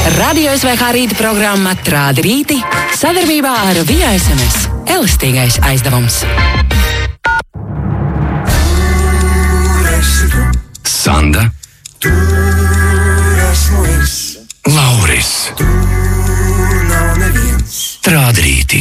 Radio SVH rīta programma Trādi rīti sadarbībā ar Via SMS. Elastīgais aizdevums. Sanda, Lauris, Trādi rīti.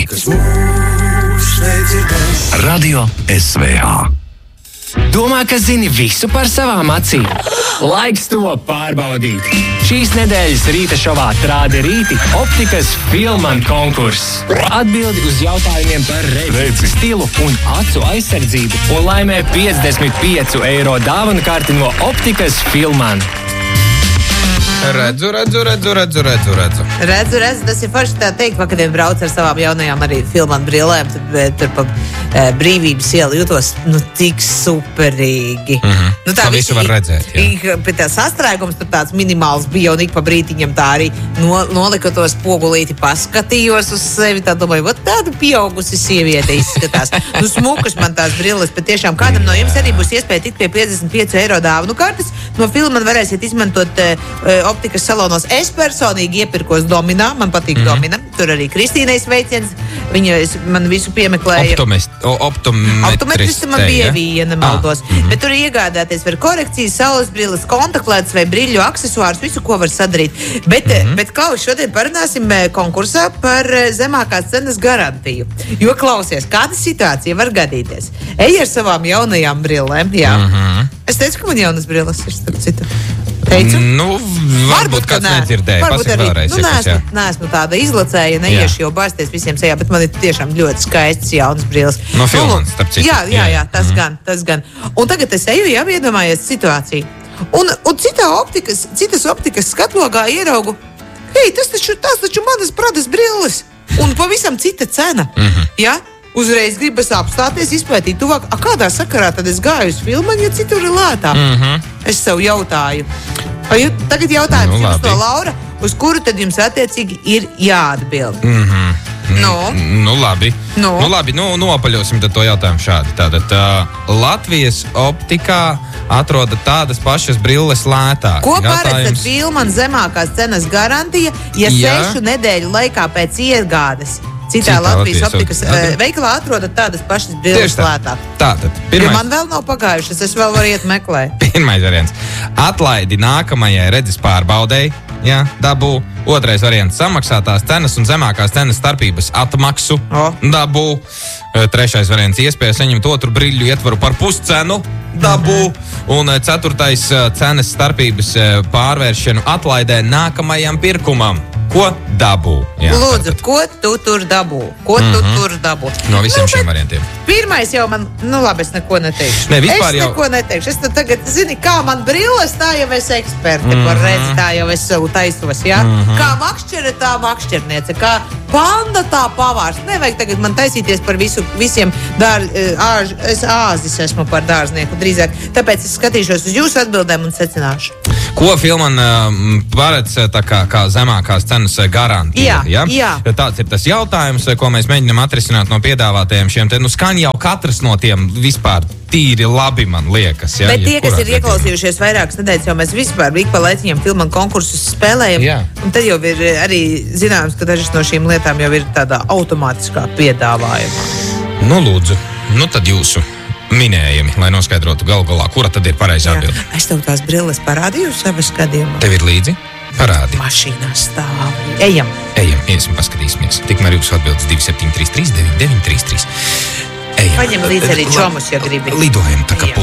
Radio SVH. Domā, ka zini visu par savām acīm? Laiks to pārbaudīt. Šīs nedēļas rīta šovā Trādi rīti optikas Filman konkurss. Atbildi uz jautājumiem par redzi, stilu un acu aizsardzību un laimē 55 eiro dāvanu karti no optikas Filman. Redzu, tas ir forši tā teikt, vakardien brauc ar savām jaunajām arī Filman brillēm, tur pa Brīvības ielu jūtos, tik superīgi. Tā visu var redzēt, jā. Bet tā sastrēgums tur tāds minimāls bija un ik pa brītiņam tā arī nolika to spogulīti, paskatījos uz sevi, tā domāju, tāda pieaugusi sieviete izskatās. Smukas man tās brilles, bet tiešām kādam no jums arī būs iespēja tikt pie 55 eiro dāvanu kartes. No Filman varēsiet izmantot optikas salonos. Es personīgi iepirkos Dominā, man patīk Domina. Tur arī Kristīnai sveiciens. Viņa man visu piemeklēja. Optometristi man bija viena, maldos. Bet tur iegādāties var korekcijas, saules brilles, kontaktlētas vai brīļu aksesuārus, visu, ko var sadarīt. Bet Klaus, šodien parunāsim konkursā par zemākās cenas garantiju. Jo, klausies, kāda situācija var gadīties? Ej ar savām jaunajām brillēm, jā. Es teicu, ka man jaunas brilles ir, starp citu. Teicu? Varbūt kāds nedzirdēja. Pasaka vēlreiz. Neesmu tāda izlacēja, neiešu jau bārsties visiem sejā, bet man ir tiešām ļoti skaistas jaunas brilles. No Filman, starp citu. Jā, tas gan. Un tagad es eju, iedomājies situāciju. Un citas optikas skatlogā ieraugu, hei, tas taču manas Pradas brilles. Un pavisam cita cena. Jā? Uzreiz gribas apstāties, izpētīt tuvāk. Kādā sakarā tad es gāju uz Filman, ja citur ir lētāk? Es sev jautāju. Tagad jautājums jums no Laura, uz kuru tad jums attiecīgi ir jāatbild. Labi. Nopaļosim tad to jautājumu šādi. Tātad Latvijas optikā atroda tādas pašas brilles lētāk. Ko paredzat Filman zemākās cenas garantija, ja 6 nedēļu laikā pēc iegādes citā Latvijas optikas veikalā atrodat tādas pašas brilles lētāk? Tātad, jo man vēl nav pagājušas, es vēl varu iet meklēt. Pirmais variants. Atlaidi nākamajai redzes pārbaudēji, dabū. Otrais variants. Samaksātās cenas un zemākās cenas starpības atmaksu, dabū. Trešais variants. Iespēja saņemt otru briļu ietvaru par puscenu, dabū. Un ceturtais. Cenas starpības pārvēršanu atlaidē nākamajam pirkumam. Ko dabū? Lūdzu, ko tu tur dabū? No visiem šiem variantiem. Pirmais jau man, labi, es neko neteikšu. Neko neteikšu. Es tagad, zini, kā man brilles, tā jau es eksperte par redzi, tā jau es savu taisos, jā? Kā makšķere, tā makšķerniece, kā panda, tā pavārs. Nevajag tagad man taisīties par visiem es āzis esmu par dārznieku drīzāk. Tāpēc es skatīšos uz jūsu atbildēm un secināšu. Ko Filman paredz tā kā zemākās cenas garantija? Jā. Tāds ir tas jautājums, ko mēs mēģinām atrisināt no piedāvātajiem šiem te. Skan jau katrs no tiem vispār tīri labi, man liekas. Bet tie, kas ir ieklausījušies vairākas nedēļas, jau mēs vispār ik pa laiciņiem Filman konkursus spēlējam. Un tad jau ir arī zināms, ka dažas no šīm lietām jau ir tādā automātiskā piedāvājumā. Lūdzu, tad jūsu minējumi, lai noskaidrotu galu galā, kura tad ir pareizā atbilde. Es tev tās brilles parādīju savas skatījumā. Tev ir līdzi? Parādi. Mašīnā stāv. Ejam, iesim, paskatīsimies. Tikmēr jūsu atbildes 2733 9933. Paņem līdzi arī čomus, ja gribi. Lidojam tā kā